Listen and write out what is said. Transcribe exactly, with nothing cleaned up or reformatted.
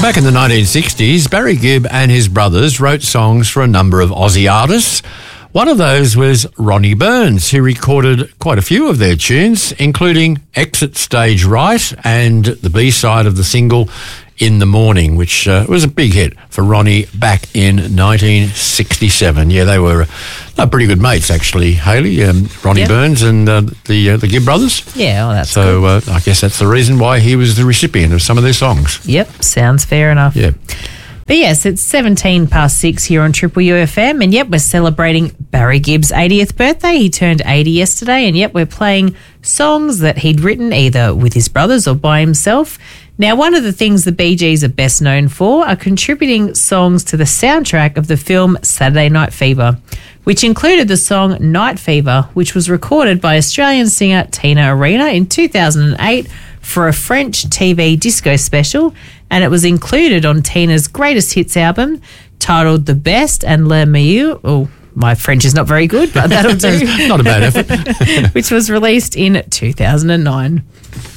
Back in the nineteen sixties, Barry Gibb and his brothers wrote songs for a number of Aussie artists. One of those was Ronnie Burns, who recorded quite a few of their tunes, including Exit Stage Right and the B-side of the single In the Morning, which uh, was a big hit for Ronnie back in nineteen sixty-seven. Yeah, they were uh, pretty good mates, actually, Hayley, um, Ronnie Yep. Burns and uh, the uh, the Gibb brothers. Yeah, well, that's So good. uh, I guess that's the reason why he was the recipient of some of their songs. Yep, sounds fair enough. Yeah. But yes, it's seventeen past six here on Triple U F M, and yep, we're celebrating Barry Gibb's eightieth birthday. He turned eighty yesterday, and yep, we're playing songs that he'd written either with his brothers or by himself. Now, one of the things the Bee Gees are best known for are contributing songs to the soundtrack of the film Saturday Night Fever, which included the song Night Fever, which was recorded by Australian singer Tina Arena in two thousand eight for a French T V disco special, and it was included on Tina's greatest hits album titled The Best and Le Mieux. Oh, my French is not very good, but that'll do. Not a bad effort. Which was released in two thousand nine.